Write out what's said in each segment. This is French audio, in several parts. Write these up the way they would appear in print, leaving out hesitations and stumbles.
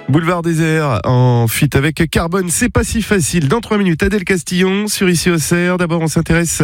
Boulevard Désert en feat avec Carbone, c'est pas si facile. Dans 3 minutes, Adèle Castillon sur Ici Auxerre. D'abord, on s'intéresse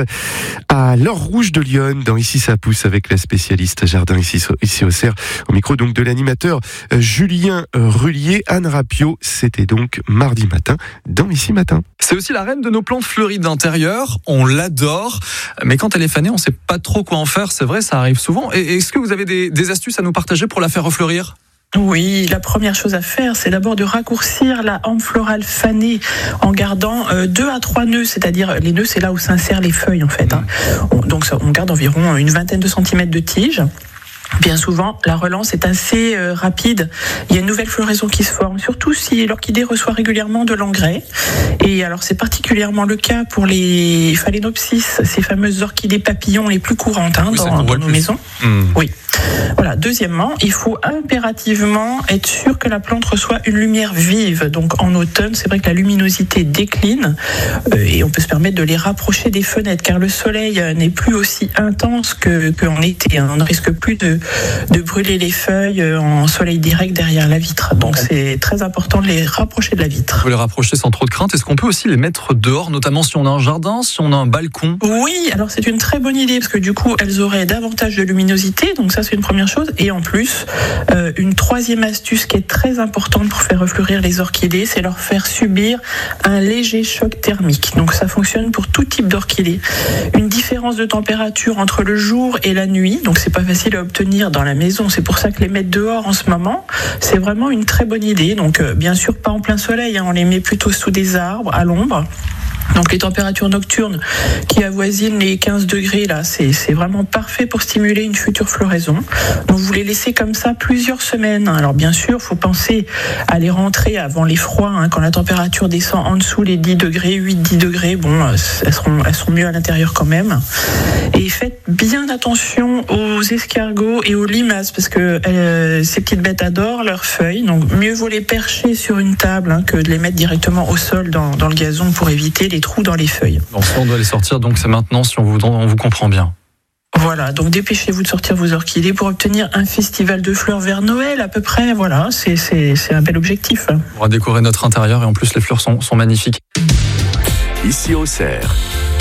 à l'or rouge de Lyon. Dans Ici ça pousse avec la spécialiste jardin Ici Auxerre. Au micro donc de l'animateur Julien Rullier. Anne Rapio, c'était donc mardi matin dans Ici Matin. C'est aussi la reine de nos plantes fleuries d'intérieur. On l'adore, mais quand elle est fanée, on sait pas trop quoi en faire. C'est vrai, ça arrive souvent. Et est-ce que vous avez des astuces à nous partager pour la faire refleurir ? Oui, la première chose à faire, c'est d'abord de raccourcir la hampe florale fanée en gardant 2 à 3 nœuds, c'est-à-dire les nœuds, c'est là où s'insèrent les feuilles en fait. Donc on garde environ une vingtaine de centimètres de tige. Bien souvent, la relance est assez rapide. Il y a une nouvelle floraison qui se forme, surtout si l'orchidée reçoit régulièrement de l'engrais. Et alors, c'est particulièrement le cas pour les phalaenopsis, ces fameuses orchidées papillons les plus courantes dans nos maisons. Oui. Voilà. Deuxièmement, il faut impérativement être sûr que la plante reçoit une lumière vive. Donc, en automne, c'est vrai que la luminosité décline et on peut se permettre de les rapprocher des fenêtres, car le soleil n'est plus aussi intense qu'en été. On ne risque plus de brûler les feuilles en soleil direct derrière la vitre. Donc c'est très important de les rapprocher de la vitre. On peut les rapprocher sans trop de crainte. Est-ce qu'on peut aussi les mettre dehors, notamment si on a un jardin, si on a un balcon ? Oui, alors c'est une très bonne idée parce que du coup elles auraient davantage de luminosité, donc ça c'est une première chose. Et en plus, une troisième astuce qui est très importante pour faire refleurir les orchidées, c'est leur faire subir un léger choc thermique. Donc ça fonctionne pour tout type d'orchidées. Une différence de température entre le jour et la nuit, donc c'est pas facile à obtenir dans la maison. C'est pour ça que les mettre dehors en ce moment, c'est vraiment une très bonne idée. Donc bien sûr pas en plein soleil, on les met plutôt sous des arbres, à l'ombre. Donc les températures nocturnes qui avoisinent les 15 degrés, là, c'est vraiment parfait pour stimuler une future floraison. Donc vous les laissez comme ça plusieurs semaines. Alors bien sûr, il faut penser à les rentrer avant les froids, quand la température descend en dessous les 10 degrés, 8-10 degrés, elles seront mieux à l'intérieur quand même. Et faites bien attention aux escargots et aux limaces, parce que ces petites bêtes adorent leurs feuilles. Donc mieux vaut les percher sur une table que de les mettre directement au sol dans le gazon pour éviter les trous dans les feuilles. Donc on doit les sortir, donc c'est maintenant si on vous comprend bien. Voilà, donc dépêchez-vous de sortir vos orchidées pour obtenir un festival de fleurs vers Noël à peu près. Voilà, c'est un bel objectif. On va décorer notre intérieur et en plus les fleurs sont magnifiques. Ici Auxerre.